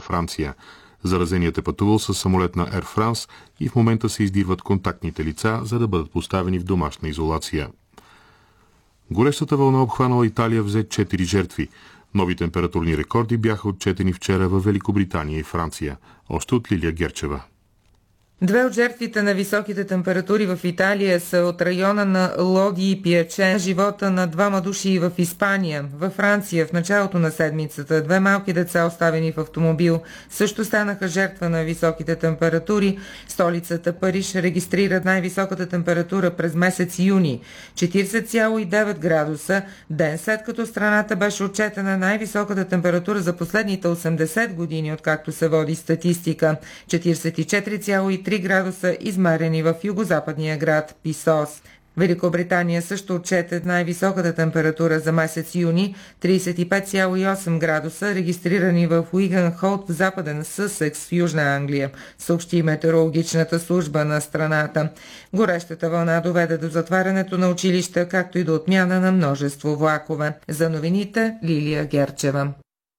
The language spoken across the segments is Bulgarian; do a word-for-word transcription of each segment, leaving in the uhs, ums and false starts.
Франция. Заразеният е пътувал с самолет на Air France и в момента се издирват контактните лица, за да бъдат поставени в домашна изолация. Горещата вълна обхванала Италия взе четири жертви. Нови температурни рекорди бяха отчетени вчера във Великобритания и Франция. Още от Лилия Герчева. Две от жертвите на високите температури в Италия са от района на Лоди и Пиаче. Живота на двама души в Испания. Във Франция в началото на седмицата две малки деца, оставени в автомобил, също станаха жертва на високите температури. Столицата Париж регистрира най-високата температура през месец юни – четиридесет цяло и девет градуса, ден след като страната беше отчетена най-високата температура за последните осемдесет години, откакто се води статистика – четиридесет и четири цяло и три градуса, измерени в югозападния град Писос. Великобритания също отчете най-високата температура за месец юни – тридесет и пет цяло и осем градуса, регистрирани в Уигън Холт в западен Съсекс в Южна Англия, съобщи метеорологичната служба на страната. Горещата вълна доведе до затварянето на училища, както и до отмяна на множество влакове. За новините Лилия Герчева.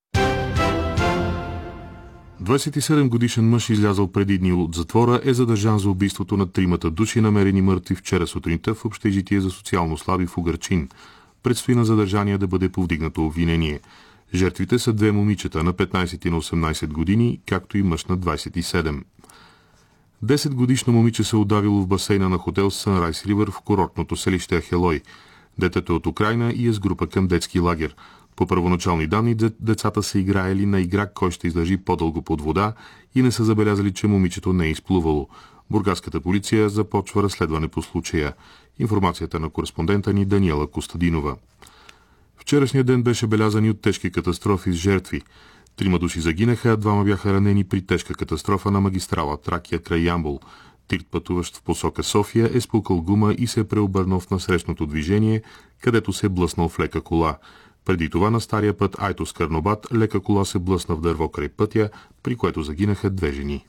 двадесет и седем годишен мъж, излязъл преди дни от затвора, е задържан за убийството на тримата души, намерени мъртви вчера сутринта в общежитие за социално слаби в Угърчин. Предстои на задържания да бъде повдигнато обвинение. Жертвите са две момичета на петнадесет и на осемнадесет години, както и мъж на двадесет и седем. десетгодишно момиче се удавило в басейна на хотел Сънрайс Ривър в курортното селище Ахелой. Детето е от Украйна и е с група към детски лагер. По първоначални данни, децата са играели на игра, кой ще издържи по-дълго под вода, и не са забелязали, че момичето не е изплувало. Бургаската полиция започва разследване по случая. Информацията на кореспондента ни Даниела Костадинова. Вчерашният ден беше белязан и от тежки катастрофи с жертви. Трима души загинаха, а двама бяха ранени при тежка катастрофа на магистрала Тракия край Ямбол. Тирт, пътуващ в посока София, е спукал гума и се е преобърнал в насрещното движение, където се е блъснал в лека кола. Преди това на стария път Айтос Карнобат лека кола се блъсна в дърво край пътя, при което загинаха две жени.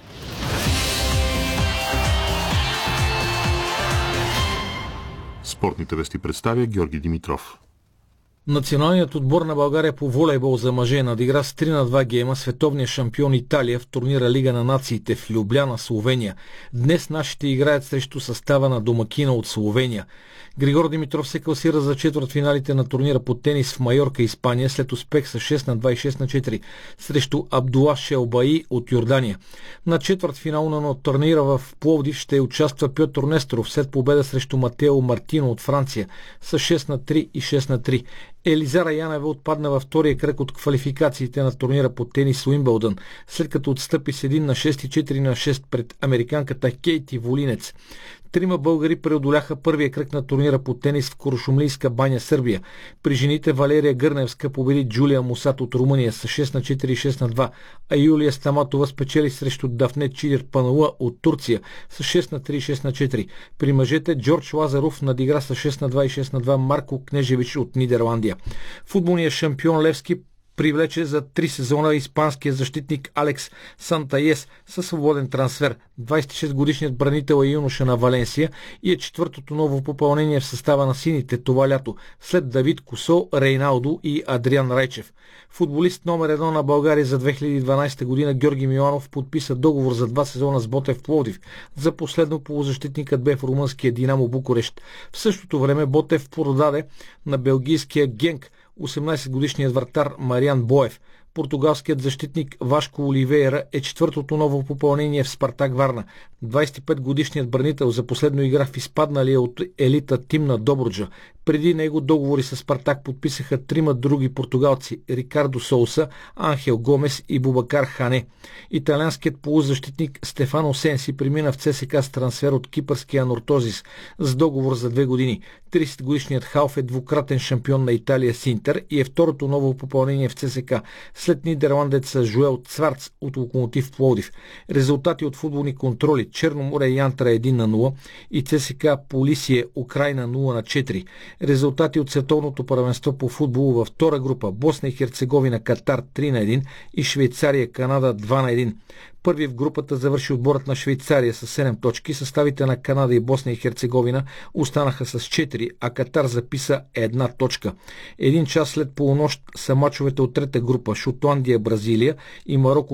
Спортните вести представя Георги Димитров. Националният отбор на България по волейбол за мъже надигра с три на два гейма световния шампион Италия в турнира Лига на нациите в Любляна, Словения. Днес нашите играят срещу състава на домакина от Словения. Григор Димитров се класира за четвъртфиналите на турнира по тенис в Майорка, Испания, след успех с шест на два и шест на четири срещу Абдула Шелбаи от Йордания. На четвъртфинала на турнира в Пловдив ще участва Пьотър Несторов след победа срещу Матео Мартино от Франция с шест на три и шест на три. Елизара Янева отпадна във втория кръг от квалификациите на турнира по тенис Уимбълдън, след като отстъпи с един на шест и четири на шест пред американката Кейти Волинец. Трима българи преодоляха първия кръг на турнира по тенис в Куршумлийска баня, Сърбия. При жените Валерия Гърневска победи Джулия Мусат от Румъния с шест на четири и шест на два, а Юлия Стаматова спечели срещу Дафне Чидер Панула от Турция с шест на три и шест на четири. При мъжете Джордж Лазаров надигра с шест на два и шест на два Марко Кнежевич от Нидерландия. Футболният шампион Левски привлече за три сезона испанския защитник Алекс Сантаес със свободен трансфер. двадесет и шест годишният бранител е юноша на Валенсия и е четвъртото ново попълнение в състава на сините това лято, след Давид Косо, Рейналдо и Адриан Райчев. Футболист номер едно на България за две хиляди и дванадесета година Георги Миланов подписа договор за два сезона с Ботев Пловдив. За последно полузащитникът бе в румънския Динамо Букурещ. В същото време Ботев продаде на белгийския Генк осемнадесетгодишният вратар Мариан Боев. Португалският защитник Вашко Оливейра е четвъртото ново попълнение в Спартак Варна. двадесет и петгодишният бранител за последно игра в изпадналия от елита тим на Добруджа. Преди него договори с Спартак подписаха трима други португалци – Рикардо Соуса, Анхел Гомес и Бубакар Хане. Италианският полузащитник Стефано Сенси премина в ЦСКА с трансфер от кипърския Анортозис с договор за две години. тридесетгодишният халф е двукратен шампион на Италия с Интер и е второто ново попълнение в ЦСКА след нидерландеца Жуел Цварц от Локомотив Пловдив. Резултати от футболни контроли: Черно море Янтра едно на нула и ЦСКА Полисие Украйна нула на четири. Резултати от световното първенство по футбол във втора група: Босна и Херцеговина Катар три на едно и Швейцария Канада два на едно. Първи в групата завърши отборът на Швейцария с седем точки. Съставите на Канада и Босна и Херцеговина останаха с четири, а Катар записа една точка. Един час след полунощ са мачовете от трета група: Шотландия Бразилия и Мароко